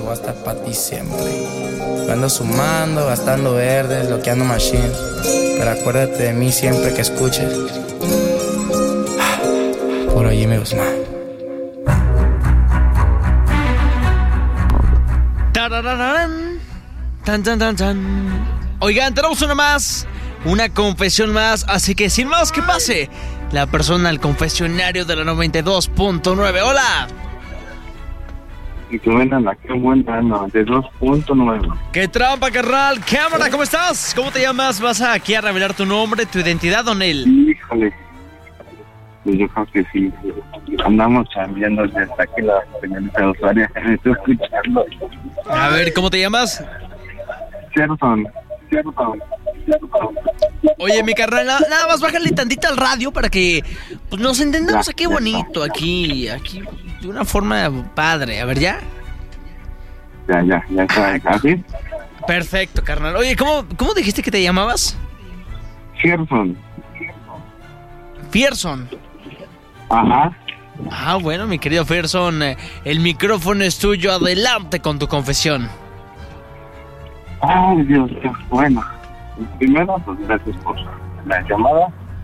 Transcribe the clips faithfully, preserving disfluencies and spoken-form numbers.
voy a estar para ti siempre. Yo ando sumando, gastando verdes, bloqueando machine. Pero acuérdate de mí siempre que escuches. Por allí me Guzmán. Tarararán. Tan, tan, tan, tan. Oigan, tenemos una más, una confesión más, así que sin más que pase la persona al confesionario de la noventa y dos punto nueve. ¡Hola! Y que vengan aquí en buena noventa y dos punto nueve. ¡Qué trampa, carnal! Cámara, ¿cómo estás? ¿Cómo te llamas? ¿Vas aquí a revelar tu nombre, tu identidad, Donel? Híjole, pues yo creo que sí. Andamos cambiando desde aquí la señorita usuaria. Me estoy escuchando. A ver, ¿cómo te llamas? Sherson, Sherson, Sherson. Oye, mi carnal, na- nada más bájale tantito al radio para que pues, nos entendamos aquí bonito, aquí, aquí, de una forma padre. A ver, ¿ya? Ya, ya, ya está casi. Perfecto, carnal. Oye, ¿cómo, cómo dijiste que te llamabas? Sherson. Fierson. Ajá. Ah, bueno, mi querido Fierson, eh, el micrófono es tuyo. Adelante con tu confesión. Ay, Dios mío. Bueno, primero, pues gracias por la llamada.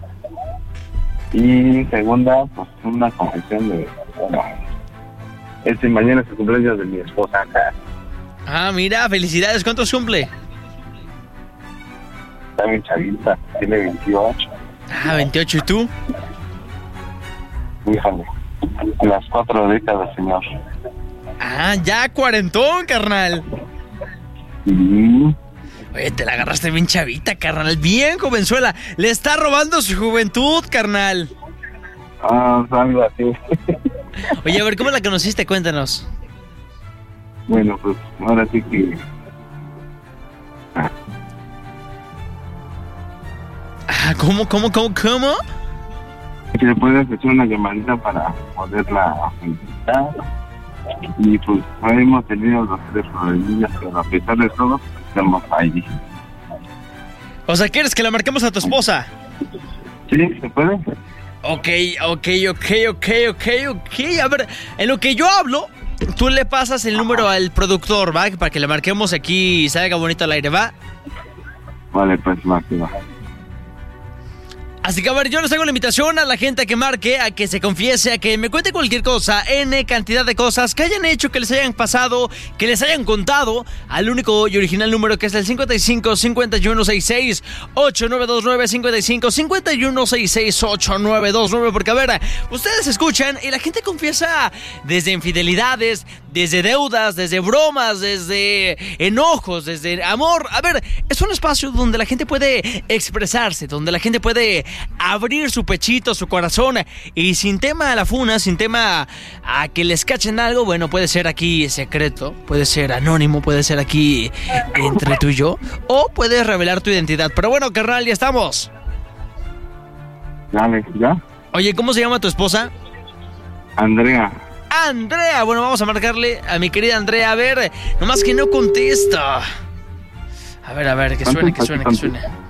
Y segunda, pues una confesión de... Bueno, este mañana es el cumpleaños de mi esposa acá. Ah, mira, felicidades. ¿Cuántos cumple? Está bien chavita, tiene veintiocho. Ah, veintiocho. ¿Y tú? Híjole, las cuatro décadas, señor. Ah, ya cuarentón, carnal. Y... Oye, te la agarraste bien chavita, carnal. Bien, jovenzuela. Le está robando su juventud, carnal. Ah, algo así. Oye, a ver, ¿cómo la conociste? Cuéntanos. Bueno, pues ahora sí que... Ah, ¿cómo, cómo, cómo, cómo? que le puedes hacer una llamadita para poderla felicitar. Y pues hemos tenido los tres problemillas, pero a pesar de todo, estamos ahí. O sea, ¿quieres que la marquemos a tu esposa? ¿Sí? ¿Se puede? Ok, ok, ok, ok, ok, ok. A ver, en lo que yo hablo, tú le pasas el número al productor, ¿va? Para que le marquemos aquí y salga bonito al aire, ¿va? Vale, pues va, que va. Así que a ver, yo les hago la invitación a la gente a que marque, a que se confiese, a que me cuente cualquier cosa, N cantidad de cosas que hayan hecho, que les hayan pasado, que les hayan contado, al único y original número que es el cincuenta y cinco, cincuenta y uno, sesenta y seis, ochenta y nueve veintinueve, cincuenta y cinco, cincuenta y uno, sesenta y seis, ochenta y nueve veintinueve, porque a ver, ustedes escuchan y la gente confiesa desde infidelidades, desde deudas, desde bromas, desde enojos, desde amor. A ver, es un espacio donde la gente puede expresarse, donde la gente puede abrir su pechito, su corazón, y sin tema a la funa, sin tema a que les cachen algo, bueno, puede ser aquí secreto, puede ser anónimo, puede ser aquí entre tú y yo, o puedes revelar tu identidad. Pero bueno, carnal, ya estamos. Dale, ¿ya? Oye, ¿cómo se llama tu esposa? Andrea. Andrea, bueno, vamos a marcarle a mi querida Andrea, a ver, nomás que no contesta. A ver, a ver, que suene, que suene, que suene.